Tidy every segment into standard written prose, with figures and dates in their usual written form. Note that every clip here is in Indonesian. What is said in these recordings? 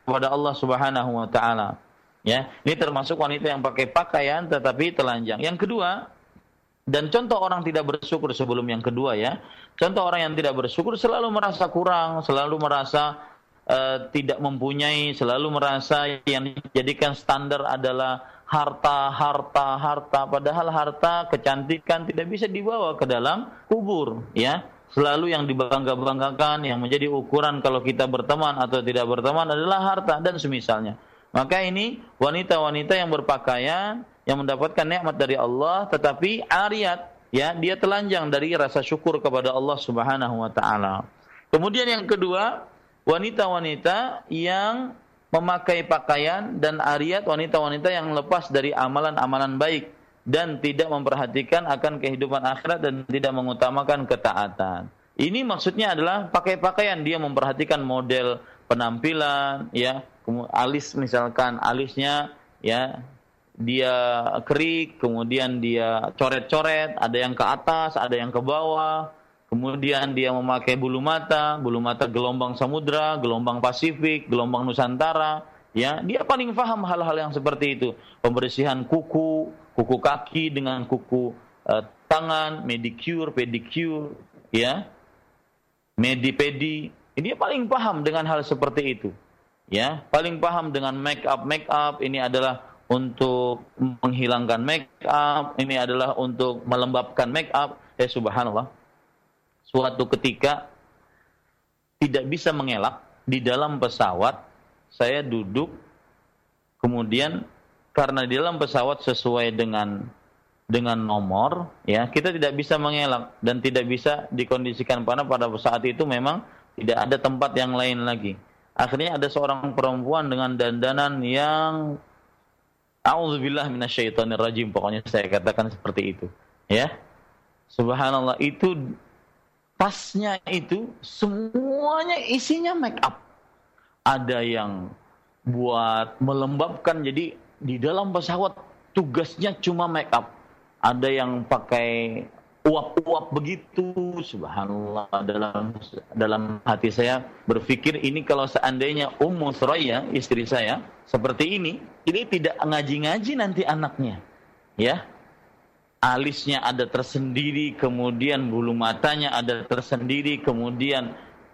kepada Allah Subhanahu wa taala. Ya, ini termasuk wanita yang pakai pakaian tetapi telanjang. Yang kedua, dan contoh orang tidak bersyukur sebelum yang kedua ya. Contoh orang yang tidak bersyukur selalu merasa kurang, selalu merasa tidak mempunyai, selalu merasa yang dijadikan standar adalah harta, harta, harta. Padahal harta, kecantikan tidak bisa dibawa ke dalam kubur ya. Selalu yang dibangga-banggakan, yang menjadi ukuran kalau kita berteman atau tidak berteman adalah harta dan semisalnya. Maka ini wanita-wanita yang berpakaian yang mendapatkan nikmat dari Allah tetapi ariyat ya, dia telanjang dari rasa syukur kepada Allah Subhanahu wa taala. Kemudian yang kedua, wanita-wanita yang memakai pakaian dan ariyat, wanita-wanita yang lepas dari amalan-amalan baik dan tidak memperhatikan akan kehidupan akhirat dan tidak mengutamakan ketaatan. Ini maksudnya adalah pakai pakaian, dia memperhatikan model penampilan ya, alis misalkan alisnya ya dia kerik, kemudian dia coret-coret, ada yang ke atas, ada yang ke bawah. Kemudian dia memakai bulu mata gelombang samudra, gelombang Pasifik, gelombang Nusantara, ya. Dia paling paham hal-hal yang seperti itu. Pembersihan kuku kaki dengan kuku tangan, manicure, pedicure, ya. Medi-pedi. Dia paling paham dengan hal seperti itu. Ya, paling paham dengan make up, ini adalah untuk menghilangkan make up, ini adalah untuk melembabkan make up. Subhanallah. Suatu ketika tidak bisa mengelak di dalam pesawat, saya duduk, kemudian karena di dalam pesawat sesuai dengan nomor, ya kita tidak bisa mengelak dan tidak bisa dikondisikan pada saat itu memang tidak ada tempat yang lain lagi. Akhirnya ada seorang perempuan dengan dandanan yang a'udzubillah minasyaitonirrajim, pokoknya saya katakan seperti itu, ya. Subhanallah, itu tasnya itu semuanya isinya make up. Ada yang buat melembabkan, jadi di dalam pesawat tugasnya cuma make up. Ada yang pakai uap-uap begitu. Subhanallah, dalam hati saya berpikir, ini kalau seandainya Ummu Thuraya, istri saya, seperti ini tidak ngaji-ngaji nanti anaknya. Ya. Alisnya ada tersendiri, kemudian bulu matanya ada tersendiri, kemudian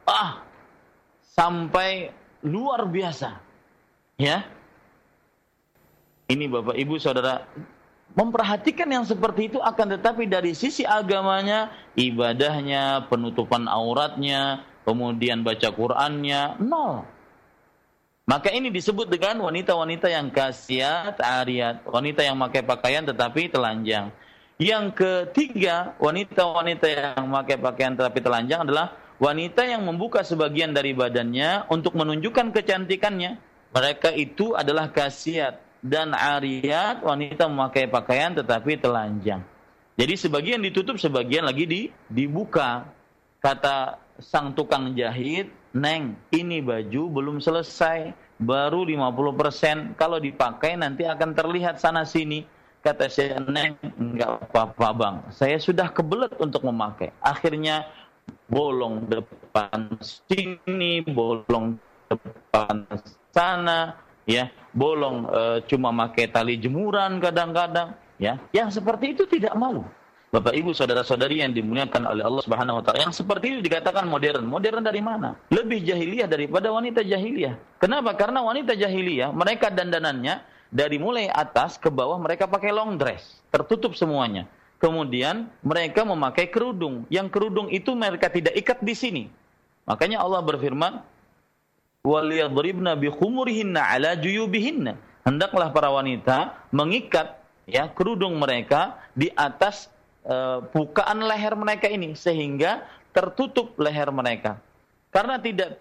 sampai luar biasa. Ya. Ini Bapak Ibu Saudara, memperhatikan yang seperti itu, akan tetapi dari sisi agamanya, ibadahnya, penutupan auratnya, kemudian baca Qur'annya, nol. Maka ini disebut dengan wanita-wanita yang kasiyat, ariyat, wanita yang pakai pakaian tetapi telanjang. Yang ketiga, wanita-wanita yang memakai pakaian tetapi telanjang adalah wanita yang membuka sebagian dari badannya untuk menunjukkan kecantikannya. Mereka itu adalah kasiyat dan ariyat, wanita memakai pakaian tetapi telanjang. Jadi sebagian ditutup, sebagian lagi dibuka. Kata sang tukang jahit, "Neng, ini baju belum selesai, baru 50%. Kalau dipakai nanti akan terlihat sana sini." Kata saya, "Neng, enggak apa-apa bang, saya sudah kebelet untuk memakai." Akhirnya bolong depan sini, bolong depan sana, ya, bolong cuma pakai tali jemuran kadang-kadang, ya. Yang seperti itu tidak malu. Bapak Ibu saudara-saudari yang dimuliakan oleh Allah Subhanahu wa taala, yang seperti itu dikatakan modern. Modern dari mana? Lebih jahiliyah daripada wanita jahiliyah. Kenapa? Karena wanita jahiliyah, mereka dandanannya dari mulai atas ke bawah mereka pakai long dress, tertutup semuanya. Kemudian mereka memakai kerudung. Yang kerudung itu mereka tidak ikat di sini. Makanya Allah berfirman, "Waliyadribna bikhumurihinna ala juyubihinna." Hendaklah para wanita mengikat ya kerudung mereka di atas bukaan leher mereka ini sehingga tertutup leher mereka. Karena tidak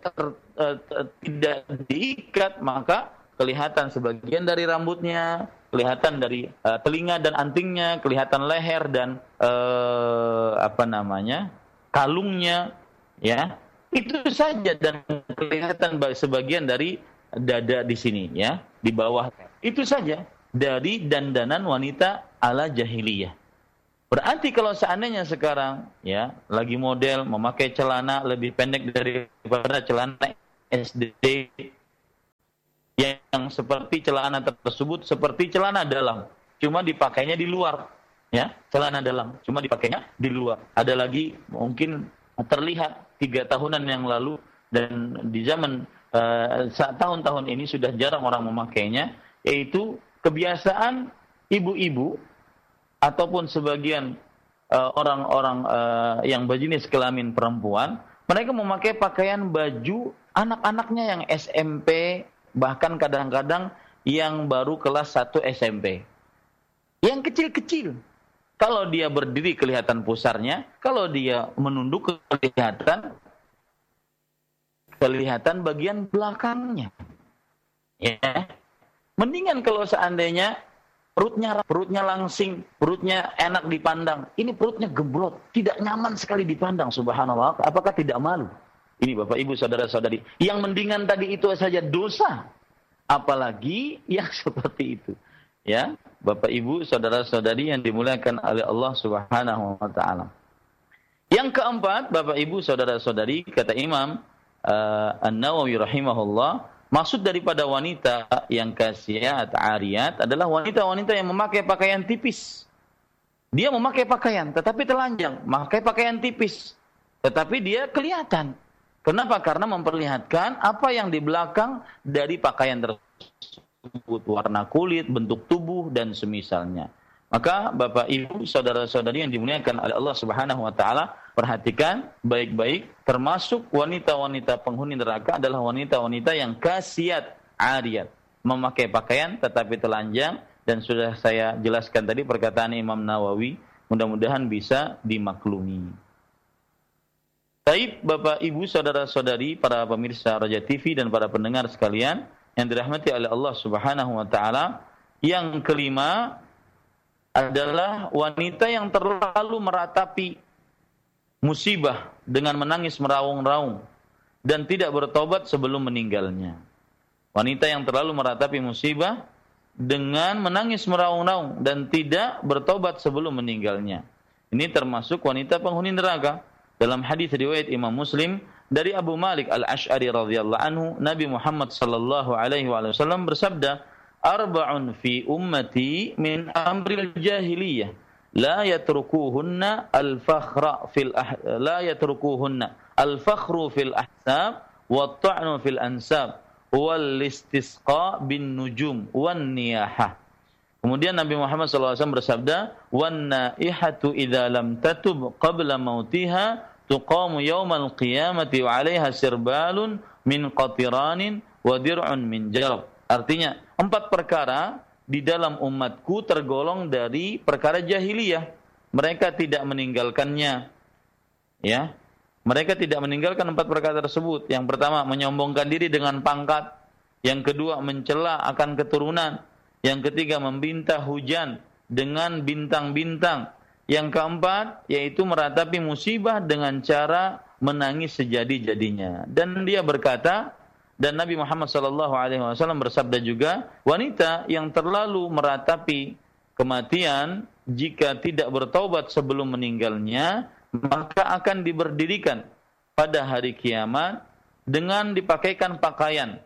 diikat, maka kelihatan sebagian dari rambutnya, kelihatan dari telinga dan antingnya, kelihatan leher dan kalungnya, ya. Itu saja, dan kelihatan sebagian dari dada di sini, ya, di bawah. Itu saja dari dandanan wanita ala jahiliyah. Berarti kalau seandainya sekarang, ya, lagi model memakai celana lebih pendek daripada celana SD, yang seperti celana tersebut seperti celana dalam, cuma dipakainya di luar, ya, celana dalam, cuma dipakainya di luar. Ada lagi mungkin terlihat 3 tahunan yang lalu dan di zaman tahun-tahun ini sudah jarang orang memakainya, yaitu kebiasaan ibu-ibu ataupun sebagian orang-orang yang berjenis kelamin perempuan, mereka memakai pakaian baju anak-anaknya yang SMP, bahkan kadang-kadang yang baru kelas 1 SMP. Yang kecil-kecil. Kalau dia berdiri kelihatan pusarnya, kalau dia menunduk kelihatan bagian belakangnya. Ya. Mendingan kalau seandainya perutnya langsing, perutnya enak dipandang. Ini perutnya gebrot, tidak nyaman sekali dipandang, subhanallah. Apakah tidak malu? Ini Bapak Ibu saudara-saudari, yang mendingan tadi itu saja dosa, apalagi yang seperti itu. Ya, Bapak Ibu saudara-saudari yang dimuliakan oleh Allah Subhanahu wa taala. Yang keempat, Bapak Ibu saudara-saudari, kata Imam An-Nawawi rahimahullah, maksud daripada wanita yang kasiat, ariyat adalah wanita-wanita yang memakai pakaian tipis. Dia memakai pakaian tetapi telanjang, memakai pakaian tipis tetapi dia kelihatan. Kenapa? Karena memperlihatkan apa yang di belakang dari pakaian tersebut, warna kulit, bentuk tubuh dan semisalnya. Maka Bapak Ibu saudara-saudari yang dimuliakan oleh Allah Subhanahu wa taala, perhatikan baik-baik, termasuk wanita-wanita penghuni neraka adalah wanita-wanita yang kasiat, ariyat, memakai pakaian tetapi telanjang, dan sudah saya jelaskan tadi perkataan Imam Nawawi, mudah-mudahan bisa dimaklumi. Baik Bapak Ibu saudara-saudari, para pemirsa Raja TV dan para pendengar sekalian yang dirahmati oleh Allah Subhanahu wa taala, yang kelima adalah wanita yang terlalu meratapi musibah dengan menangis meraung-raung dan tidak bertobat sebelum meninggalnya. Wanita yang terlalu meratapi musibah dengan menangis meraung-raung dan tidak bertobat sebelum meninggalnya. Ini termasuk wanita penghuni neraka. Dalam hadis riwayat Imam Muslim dari Abu Malik Al-Asy'ari radhiyallahu anhu, Nabi Muhammad sallallahu alaihi wasallam bersabda, "Arba'un fi ummati min amril jahiliyah la yatrukuhunna al-fakhru fil ahsab wa ta'nu fil ansab wal istisqa bin nujum wan niyahah." Kemudian Nabi Muhammad SAW bersabda, "Wan naihatu idza lam tatub qabla mautiha tuqamu yaumal qiyamati wa 'alaiha sirbalun min qatiranin wa dir'un min jarab." Artinya, 4 perkara di dalam umatku tergolong dari perkara jahiliyah. Mereka tidak meninggalkannya. Ya. Mereka tidak meninggalkan 4 perkara tersebut. Yang pertama, menyombongkan diri dengan pangkat. Yang kedua, mencela akan keturunan. Yang ketiga, membintah hujan dengan bintang-bintang. Yang keempat, yaitu meratapi musibah dengan cara menangis sejadi-jadinya. Dan dia berkata, dan Nabi Muhammad SAW bersabda juga, wanita yang terlalu meratapi kematian, jika tidak bertaubat sebelum meninggalnya, maka akan diberdirikan pada hari kiamat dengan dipakaikan pakaian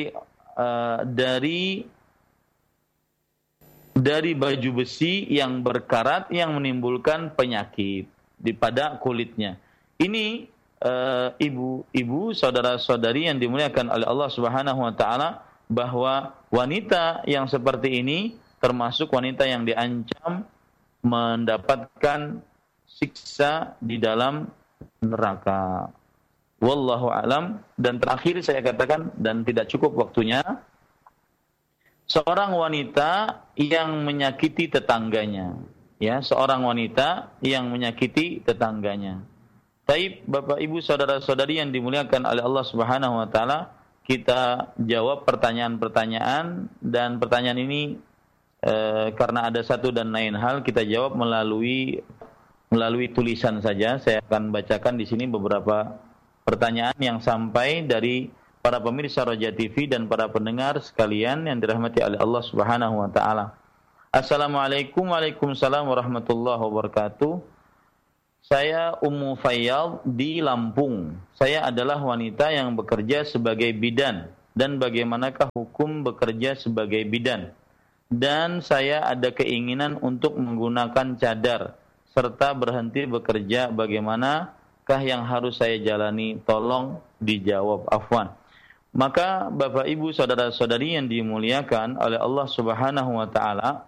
dari baju besi yang berkarat yang menimbulkan penyakit pada kulitnya. Ini ibu-ibu, saudara-saudari yang dimuliakan oleh Allah Subhanahu wa taala, bahwa wanita yang seperti ini termasuk wanita yang diancam mendapatkan siksa di dalam neraka. Wallahu alam. Dan terakhir saya katakan, dan tidak cukup waktunya, seorang wanita yang menyakiti tetangganya, ya, seorang wanita yang menyakiti tetangganya. Baik, Bapak Ibu saudara-saudari yang dimuliakan oleh Allah Subhanahu wa taala, kita jawab pertanyaan-pertanyaan, dan pertanyaan ini karena ada satu dan lain hal kita jawab melalui tulisan saja. Saya akan bacakan di sini beberapa pertanyaan yang sampai dari para pemirsa Raja TV dan para pendengar sekalian yang dirahmati oleh Allah Subhanahu wa taala. Assalamualaikum, waalaikumsalam warahmatullahi wabarakatuh. Saya Ummu Fayyad di Lampung. Saya adalah wanita yang bekerja sebagai bidan dan bagaimanakah hukum bekerja sebagai bidan. Dan saya ada keinginan untuk menggunakan cadar serta berhenti bekerja, bagaimanakah yang harus saya jalani? Tolong dijawab, afwan. Maka Bapak Ibu saudara-saudari yang dimuliakan oleh Allah Subhanahu wa taala,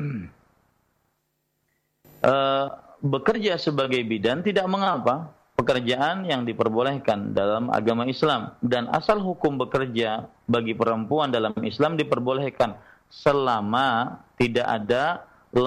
bekerja sebagai bidan tidak mengapa, pekerjaan yang diperbolehkan dalam agama Islam, dan asal hukum bekerja bagi perempuan dalam Islam diperbolehkan selama tidak ada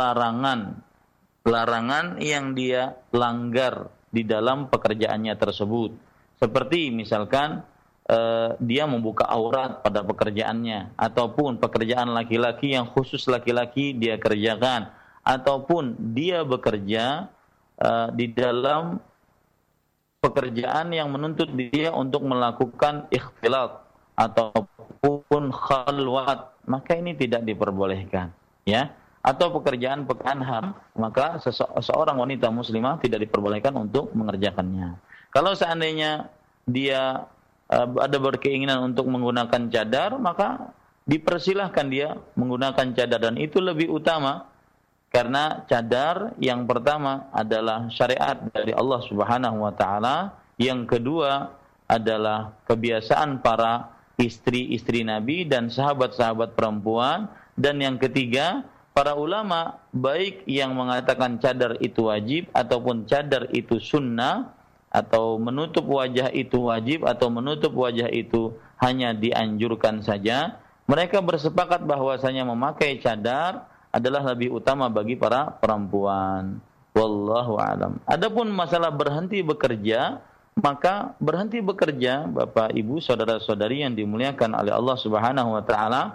larangan yang dia langgar di dalam pekerjaannya tersebut. Seperti misalkan dia membuka aurat pada pekerjaannya, ataupun pekerjaan laki-laki yang khusus laki-laki dia kerjakan, ataupun dia bekerja di dalam pekerjaan yang menuntut dia untuk melakukan ikhtilat ataupun khalwat, maka ini tidak diperbolehkan, ya. Atau pekerjaan haram, maka seorang wanita muslimah tidak diperbolehkan untuk mengerjakannya. Kalau seandainya dia ada berkeinginan untuk menggunakan cadar, maka dipersilahkan dia menggunakan cadar, dan itu lebih utama karena cadar yang pertama adalah syariat dari Allah Subhanahu wa taala, yang kedua adalah kebiasaan para istri-istri Nabi dan sahabat-sahabat perempuan, dan yang ketiga para ulama baik yang mengatakan cadar itu wajib ataupun cadar itu sunnah, atau menutup wajah itu wajib atau menutup wajah itu hanya dianjurkan saja, mereka bersepakat bahwasanya memakai cadar adalah lebih utama bagi para perempuan. Wallahu a'lam. Adapun masalah berhenti bekerja, maka berhenti bekerja, Bapak Ibu saudara-saudari yang dimuliakan oleh Allah Subhanahu wa taala,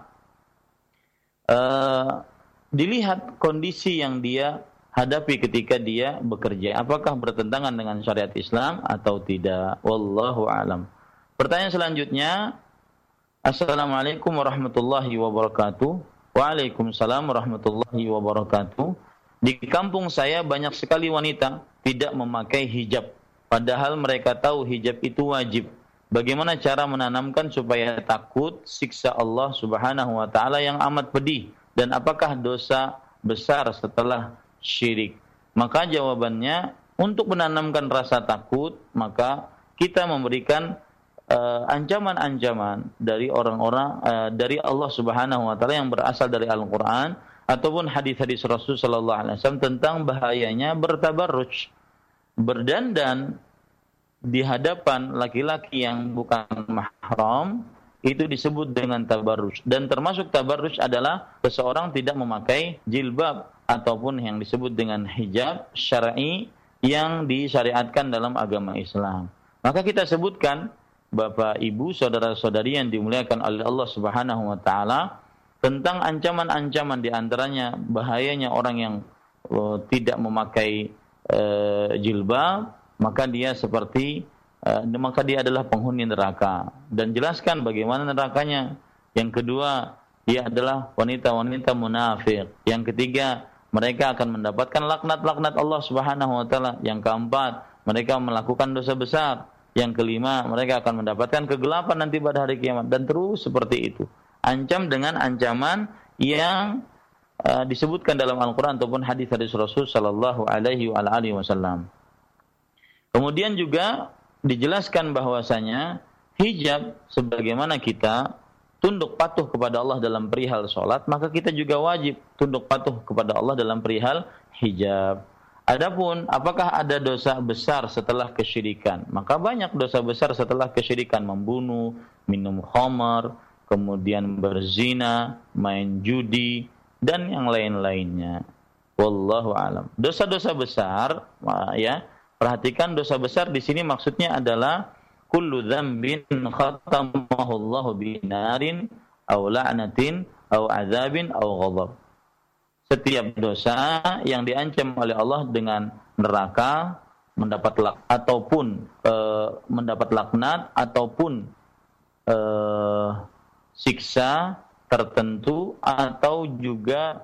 dilihat kondisi yang dia hadapi ketika dia bekerja, apakah bertentangan dengan syariat Islam atau tidak. Wallahu a'lam. Pertanyaan selanjutnya, Assalamualaikum warahmatullahi wabarakatuh. Waalaikumsalam warahmatullahi wabarakatuh. Di kampung saya banyak sekali wanita tidak memakai hijab, padahal mereka tahu hijab itu wajib. Bagaimana cara menanamkan supaya takut siksa Allah Subhanahu wa taala yang amat pedih, dan apakah dosa besar setelah syirik? Maka jawabannya, untuk menanamkan rasa takut, maka kita memberikan ancaman-ancaman dari orang-orang dari Allah Subhanahu wa taala yang berasal dari Al-Qur'an ataupun hadis-hadis Rasul sallallahu alaihi wasallam tentang bahayanya bertabarruj, berdandan di hadapan laki-laki yang bukan mahram. Itu disebut dengan tabarruj, dan termasuk tabarruj adalah seseorang tidak memakai jilbab ataupun yang disebut dengan hijab syar'i yang disyariatkan dalam agama Islam. Maka kita sebutkan, Bapak Ibu saudara-saudari yang dimuliakan oleh Allah Subhanahu wa taala, tentang ancaman-ancaman, di antaranya bahayanya orang yang tidak memakai jilbab, maka dia adalah penghuni neraka, dan jelaskan bagaimana nerakanya. Yang kedua, dia adalah wanita-wanita munafik. Yang ketiga, mereka akan mendapatkan laknat-laknat Allah Subhanahu wa taala. Yang keempat, mereka melakukan dosa besar. Yang kelima, mereka akan mendapatkan kegelapan nanti pada hari kiamat, dan terus seperti itu. Ancam dengan ancaman yang disebutkan dalam Al-Qur'an ataupun hadis-hadis Rasul sallallahu alaihi wasallam. Kemudian juga dijelaskan bahwasanya hijab, sebagaimana kita tunduk patuh kepada Allah dalam perihal sholat, maka kita juga wajib tunduk patuh kepada Allah dalam perihal hijab. Adapun apakah ada dosa besar setelah kesyirikan? Maka banyak dosa besar setelah kesyirikan: membunuh, minum khamar, kemudian berzina, main judi, dan yang lain-lainnya. Wallahu a'lam. Dosa-dosa besar, ya. Perhatikan, dosa besar di sini maksudnya adalah kullu dzambin khatamahu Allahu binarin aw la'natin aw adzabin aw ghadab. Setiap dosa yang diancam oleh Allah dengan neraka, mendapat laknat ataupun siksa tertentu, atau juga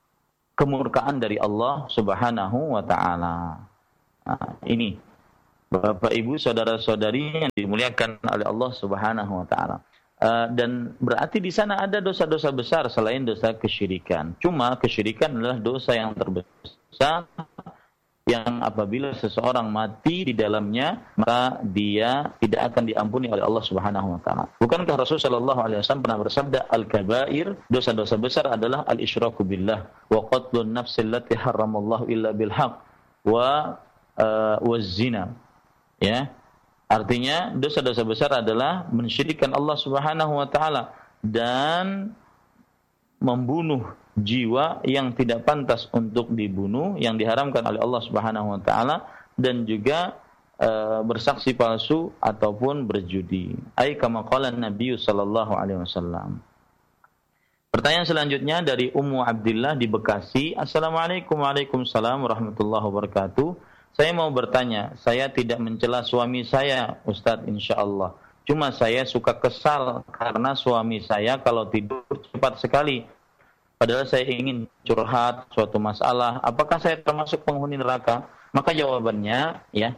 kemurkaan dari Allah Subhanahu wa taala. Nah, ini. Bapak Ibu saudara-saudari yang dimuliakan oleh Allah Subhanahu wa taala. Dan berarti di sana ada dosa-dosa besar selain dosa kesyirikan. Cuma kesyirikan adalah dosa yang terbesar yang apabila seseorang mati di dalamnya maka dia tidak akan diampuni oleh Allah Subhanahu wa taala. Bukankah Rasulullah sallallahu alaihi wasallam pernah bersabda, al-kabair, dosa-dosa besar adalah al-isyraku billah wa qatlun nafsil lati haramallahu illa bil haqq wa zina. Ya. Artinya dosa-dosa besar adalah mensyirikkan Allah Subhanahu wa taala dan membunuh jiwa yang tidak pantas untuk dibunuh, yang diharamkan oleh Allah Subhanahu wa taala, dan juga bersaksi palsu ataupun berjudi. Ai kama qala Nabi sallallahu alaihi wasallam. Pertanyaan selanjutnya dari Ummu Abdillah di Bekasi. Assalamualaikum Waalaikumsalam warahmatullahi wabarakatuh. Saya mau bertanya, saya tidak mencela suami saya, Ustadz, insyaallah. Cuma saya suka kesal karena suami saya kalau tidur cepat sekali. Padahal saya ingin curhat suatu masalah. Apakah saya termasuk penghuni neraka? Maka jawabannya, ya,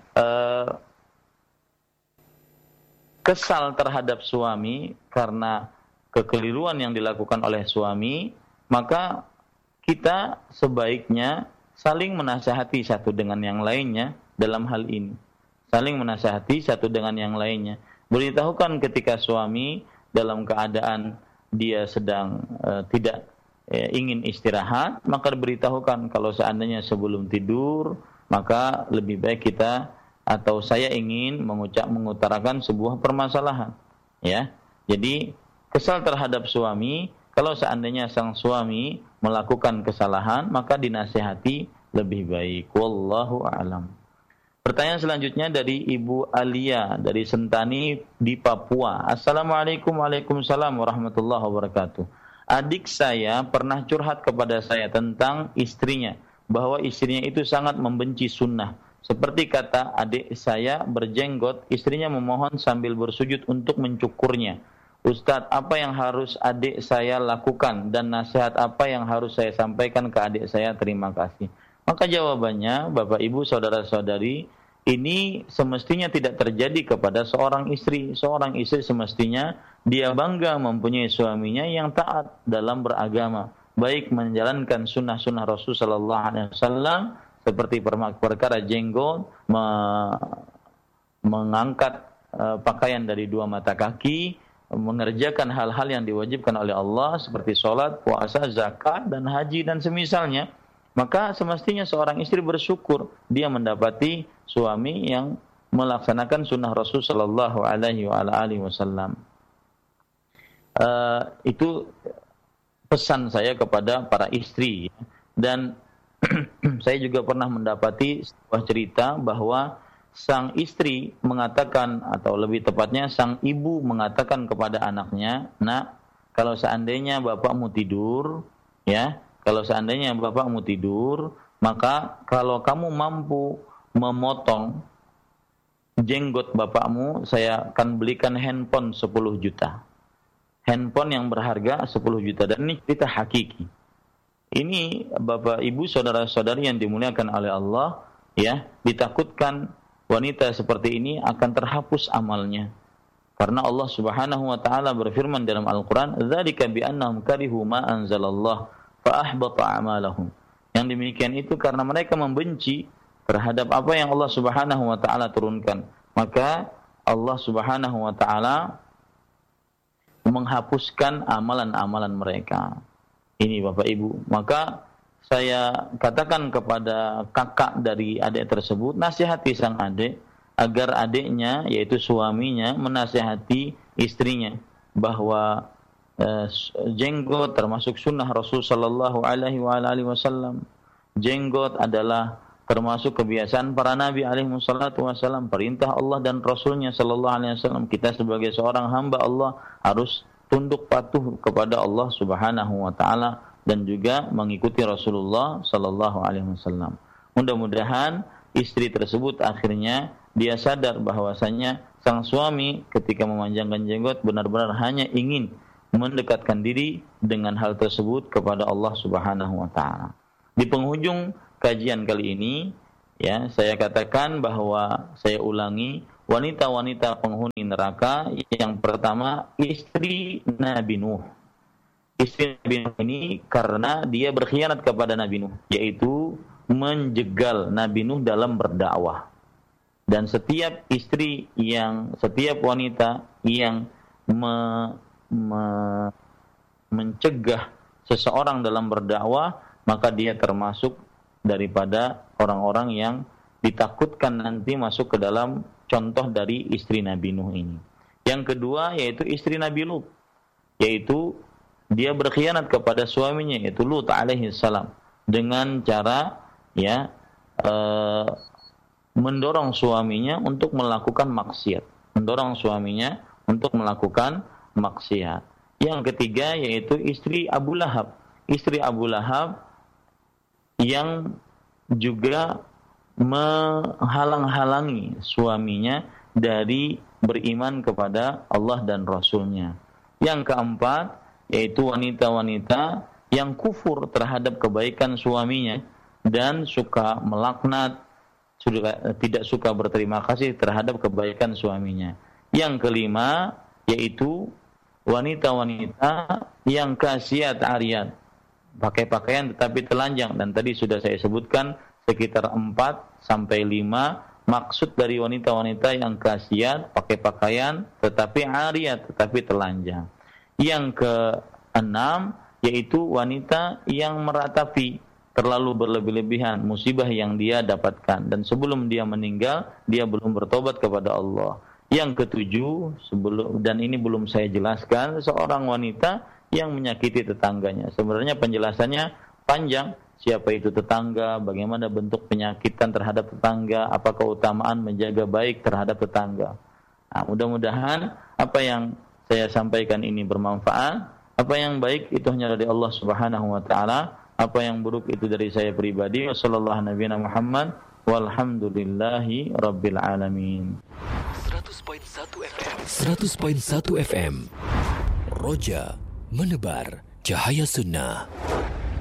kesal terhadap suami karena kekeliruan yang dilakukan oleh suami, maka kita sebaiknya saling menasihati satu dengan yang lainnya dalam hal ini. Saling menasihati satu dengan yang lainnya. Beritahukan ketika suami dalam keadaan dia sedang tidak ingin istirahat, maka beritahukan kalau seandainya sebelum tidur, maka lebih baik kita atau saya ingin mengutarakan sebuah permasalahan. Ya, jadi kesal terhadap suami, kalau seandainya sang suami melakukan kesalahan, maka dinasihati lebih baik. Wallahu a'lam. Pertanyaan selanjutnya dari Ibu Alia dari Sentani di Papua. Assalamualaikum Waalaikumsalam warahmatullahi wabarakatuh. Adik saya pernah curhat kepada saya tentang istrinya, bahwa istrinya itu sangat membenci sunnah. Seperti kata adik saya berjenggot, istrinya memohon sambil bersujud untuk mencukurnya. Ustadz, apa yang harus adik saya lakukan dan nasihat apa yang harus saya sampaikan ke adik saya? Terima kasih. Maka jawabannya, Bapak Ibu saudara-saudari, ini semestinya tidak terjadi kepada seorang istri. Seorang istri semestinya dia bangga mempunyai suaminya yang taat dalam beragama, baik menjalankan sunnah-sunnah Rasul sallallahu alaihi wasallam seperti perkara jenggot, mengangkat pakaian dari dua mata kaki, mengerjakan hal-hal yang diwajibkan oleh Allah seperti sholat, puasa, zakat, dan haji dan semisalnya. Maka semestinya seorang istri bersyukur dia mendapati suami yang melaksanakan sunnah Rasul sallallahu alaihi wasallam. Itu pesan saya kepada para istri. Dan saya juga pernah mendapati sebuah cerita bahwa sang istri mengatakan, atau lebih tepatnya sang ibu mengatakan kepada anaknya, "Nak, kalau seandainya bapakmu tidur, ya, kalau seandainya bapakmu tidur, maka kalau kamu mampu memotong jenggot bapakmu, saya akan belikan handphone 10 juta. Handphone yang berharga 10 juta." Dan ini cerita hakiki. Ini Bapak Ibu saudara-saudari yang dimuliakan oleh Allah, ya, ditakutkan wanita seperti ini akan terhapus amalnya. Karena Allah Subhanahu wa taala berfirman dalam Al-Qur'an, "Dzalika bi annahum karihu ma anzalallah fa ahbata a'malahum." Yang demikian itu karena mereka membenci terhadap apa yang Allah Subhanahu wa taala turunkan. Maka Allah Subhanahu wa taala menghapuskan amalan-amalan mereka. Ini Bapak Ibu. Maka saya katakan kepada kakak dari adik tersebut, nasihati sang adik agar adiknya, yaitu suaminya, menasihati istrinya bahwa jenggot termasuk sunnah Rasul sallallahu alaihi wasallam. Jenggot adalah termasuk kebiasaan para nabi alaihi wassalatu wasallam, perintah Allah dan Rasulnya sallallahu alaihi wasallam. Kita sebagai seorang hamba Allah harus tunduk patuh kepada Allah Subhanahu wa taala dan juga mengikuti Rasulullah sallallahu alaihi wasallam. Mudah-mudahan istri tersebut akhirnya dia sadar bahwasanya sang suami ketika memanjangkan jenggot benar-benar hanya ingin mendekatkan diri dengan hal tersebut kepada Allah Subhanahu wa taala. Di penghujung kajian kali ini, Ya, saya katakan bahwa saya ulangi, wanita-wanita penghuni neraka yang pertama istri Nabi Nuh. Istri Nabi Nuh ini karena dia berkhianat kepada Nabi Nuh, yaitu menjegal Nabi Nuh dalam berdakwah. Dan setiap wanita yang mencegah seseorang dalam berdakwah, maka dia termasuk daripada orang-orang yang ditakutkan nanti masuk ke dalam contoh dari istri Nabi Nuh ini. Yang kedua yaitu istri Nabi Lut, yaitu dia berkhianat kepada suaminya, yaitu Lut alaihi salam, dengan cara mendorong suaminya untuk melakukan maksiat. Yang ketiga yaitu istri Abu Lahab. Istri Abu Lahab yang juga menghalang-halangi suaminya dari beriman kepada Allah dan Rasulnya. Yang keempat yaitu wanita-wanita yang kufur terhadap kebaikan suaminya dan suka melaknat, tidak suka berterima kasih terhadap kebaikan suaminya. Yang kelima yaitu wanita-wanita yang kasiat ariyat, pakai pakaian tetapi telanjang, dan tadi sudah saya sebutkan sekitar 4 sampai 5 maksud dari wanita-wanita yang kasiat, pakai pakaian tetapi ariyat, tetapi telanjang. Yang keenam yaitu wanita yang meratapi terlalu berlebih-lebihan musibah yang dia dapatkan, dan sebelum dia meninggal dia belum bertobat kepada Allah. Yang ketujuh, dan ini belum saya jelaskan, seorang wanita yang menyakiti tetangganya. Sebenarnya penjelasannya panjang, siapa itu tetangga, bagaimana bentuk penyakitan terhadap tetangga, apa keutamaan menjaga baik terhadap tetangga. Nah, mudah-mudahan apa yang saya sampaikan ini bermanfaat. Apa yang baik itu hanya dari Allah Subhanahu wa taala. Apa yang buruk itu dari saya pribadi. Wassallallahu nabiyana Muhammad walhamdulillahi rabbil alamin. 100.1 FM Roja menebar cahaya sunnah.